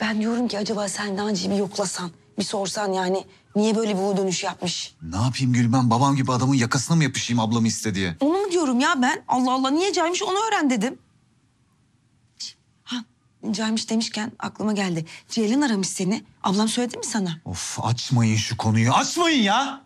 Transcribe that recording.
Ben diyorum ki acaba sen Naci'yi bir yoklasan, bir sorsan yani niye böyle bir U dönüş yapmış? Ne yapayım Gülben? Babam gibi adamın yakasına mı yapışayım ablamı iste diye? Onu mu diyorum ya ben? Allah Allah niye caymış onu öğren dedim. Ha caymış demişken aklıma geldi. Ceylan aramış seni. Ablam söyledi mi sana? Of açmayın şu konuyu. Açmayın ya!